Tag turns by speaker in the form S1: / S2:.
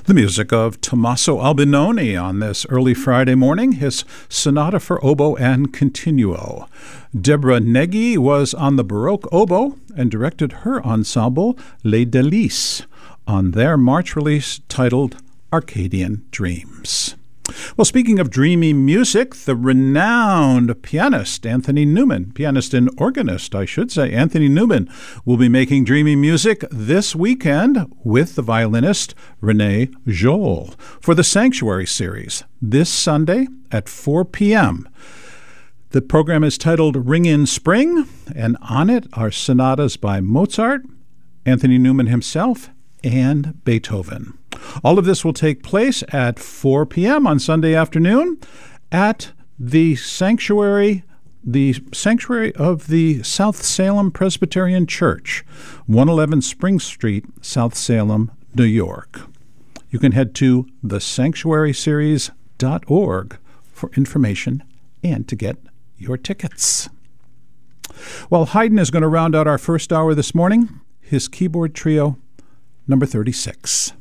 S1: The music of Tommaso Albinoni on this early Friday morning, his Sonata for Oboe and Continuo. Deborah Neggi was on the Baroque oboe and directed her ensemble Les Délices on their March release titled Arcadian Dreams. Well, speaking of dreamy music, the renowned pianist Anthony Newman, pianist and organist, I should say, Anthony Newman, will be making dreamy music this weekend with the violinist René Joel for the Sanctuary series this Sunday at 4 p.m. The program is titled Ring in Spring, and on it are sonatas by Mozart, Anthony Newman himself, and Beethoven. All of this will take place at 4 p.m. on Sunday afternoon at the sanctuary of the South Salem Presbyterian Church, 111 Spring Street, South Salem, New York. You can head to thesanctuaryseries.org for information and to get your tickets. Well, Haydn is going to round out our first hour this morning, his keyboard trio, number 36.